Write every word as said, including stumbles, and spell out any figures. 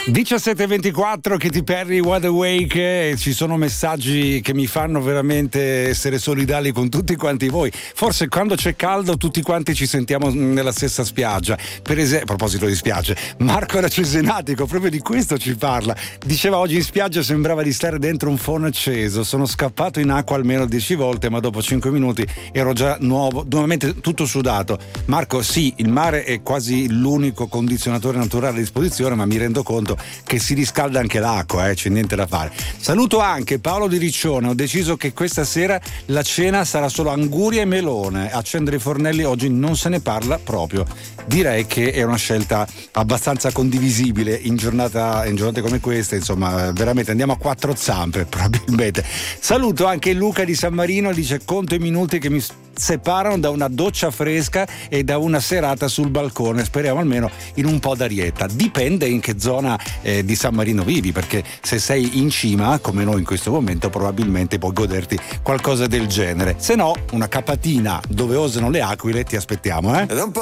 diciassette e ventiquattro, Katy Perry, Wide Awake. Ci sono messaggi che mi fanno veramente essere solidali con tutti quanti voi. Forse quando c'è caldo tutti quanti ci sentiamo nella stessa spiaggia. Per esempio, a proposito di spiagge, Marco era cesenatico, proprio di questo ci parla. Diceva: oggi in spiaggia sembrava di stare dentro un forno acceso, sono scappato in acqua almeno dieci volte, ma dopo cinque minuti ero già nuovo, nuovamente tutto sudato. Marco, sì, il mare è quasi l'unico condizionatore naturale a disposizione, ma mi rendo conto che si riscalda anche l'acqua, eh, c'è niente da fare. Saluto anche Paolo di Riccione. Ho deciso che questa sera la cena sarà solo anguria e melone. Accendere i fornelli oggi non se ne parla proprio. Direi che è una scelta abbastanza condivisibile in giornata in giornate come queste, insomma, veramente andiamo a quattro zampe probabilmente. Saluto anche Luca di San Marino, dice: conto i minuti che mi separano da una doccia fresca e da una serata sul balcone, speriamo almeno in un po' d'arietta. Dipende in che zona eh, di San Marino vivi, perché se sei in cima come noi in questo momento probabilmente puoi goderti qualcosa del genere, se no una capatina dove osano le aquile ti aspettiamo, eh?